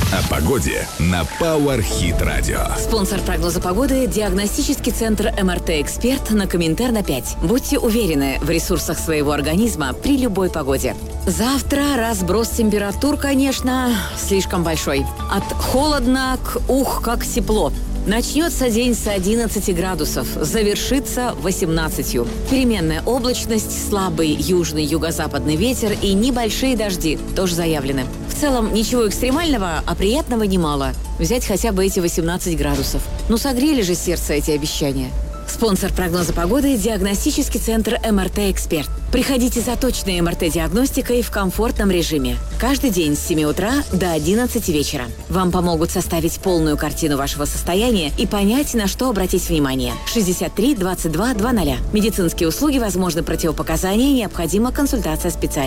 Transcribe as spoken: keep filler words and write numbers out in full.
О погоде на Power Hit Radio. Спонсор прогноза погоды – диагностический центр эм эр тэ «Эксперт» на Коминтерна пять. Будьте уверены в ресурсах своего организма при любой погоде. Завтра разброс температур, конечно, слишком большой. От холодно к ух, как тепло. Начнется день с одиннадцати градусов, завершится восемнадцатью. Переменная облачность, слабый южный юго-западный ветер и небольшие дожди тоже заявлены. В целом ничего экстремального, а приятного немало. Взять хотя бы эти восемнадцать градусов. Ну согрели же сердце эти обещания. Спонсор прогноза погоды – диагностический центр эм эр тэ «Эксперт». Приходите за точной эм эр тэ-диагностикой в комфортном режиме. Каждый день с семи утра до одиннадцати вечера. Вам помогут составить полную картину вашего состояния и понять, на что обратить внимание. шестьдесят три двадцать два двадцать. Медицинские услуги, возможны противопоказания, необходима консультация специалиста.